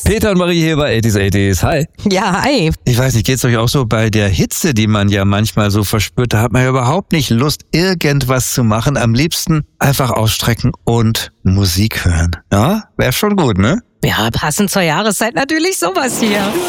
Peter und Marie hier bei 80s. Hi. Ja, hi. Ich weiß nicht, geht's euch auch so bei der Hitze, die man ja manchmal so verspürt? Da hat man ja überhaupt nicht Lust, irgendwas zu machen. Am liebsten einfach ausstrecken und Musik hören. Ja, wäre schon gut, ne? Ja, passend zur Jahreszeit natürlich sowas hier.